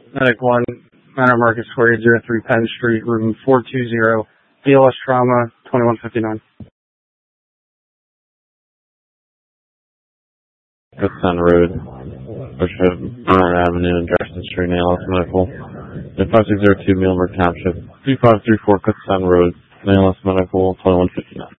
Medic 1, Manor Market Square, 03 Penn Street, room 420, BLS Trauma, 2159. Kutztown Road, Burn Avenue, and Jefferson Street, ALS Medical. 5602 Muhlenberg Township, 3534 Kutztown Road, ALS Medical, 2159.